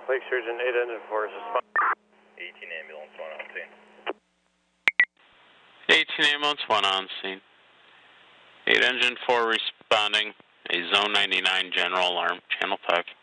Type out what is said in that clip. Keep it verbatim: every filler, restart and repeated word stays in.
Lake Surgeon, eight Engine four is responding. eighteen ambulance, one on scene. eighteen ambulance, one on scene. eight Engine four responding. A Zone ninety-nine general alarm. Channel five.